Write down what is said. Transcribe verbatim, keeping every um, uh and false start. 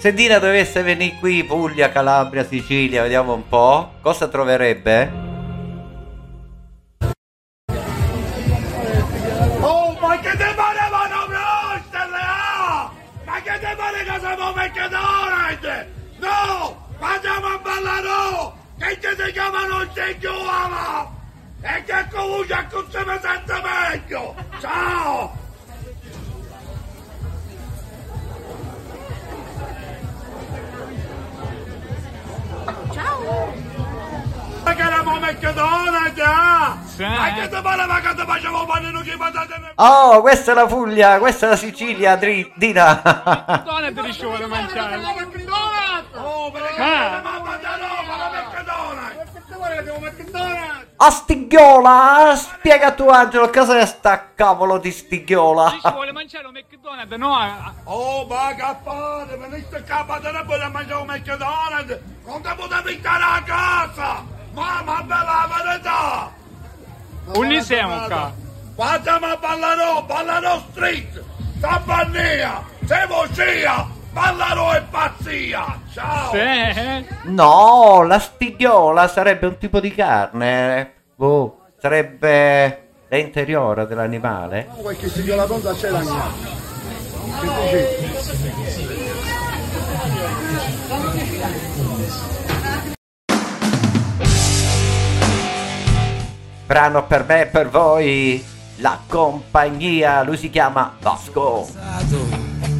Se Dina dovesse venire qui, Puglia, Calabria, Sicilia, vediamo un po', cosa troverebbe? Oh, ma che te pare vanno brostelle, ah? Ma che te pare che siamo McDonald's? No, andiamo a ballare, che ci si chiamano il signora! E che comunque così mi sento meglio! Ciao! Ciao! Ma che eravamo a McDonald's, ah? Sì. Ma che te pareva che ti facevo panino che patate? Oh, questa è la Puglia, questa è la Sicilia, Dri- Dina. McDonald's ti ci vuole mangiare. Oh, perché Ah. ma mangiare roba la McDonald's? A stighiola, spiega tu Angelo, cosa è sta cavolo di stighiola? Ti ci vuole mangiare un McDonald's, no? a- Oh, ma che fate? Venite qua, te ne vuole mangiare un McDonald's? Non te potevi stare a casa! Mamma, bella verità! Un liceo qua. Facciamo a ballare, ballare street! Sabbania! Se vocia! Ballaro e pazzia! Ciao! Sì. No, la stighiola sarebbe un tipo di carne. Boh, sarebbe l'interiore dell'animale. Qualche signora pronta c'è la mia. Che dici? Brano per me e per voi, la compagnia, lui si chiama Vasco.